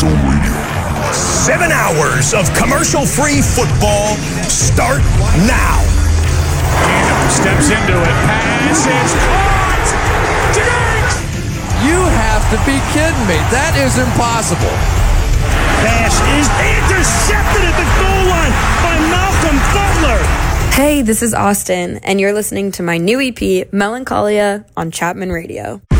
Commercial Radio. 7 hours of commercial-free football start now. Tatum steps into it. Pass is caught. You have to be kidding me. That is impossible. Pass is intercepted at the goal line by Malcolm Butler. Hey, this is Austin, and you're listening to my new EP, Melancholia, on Chapman Radio.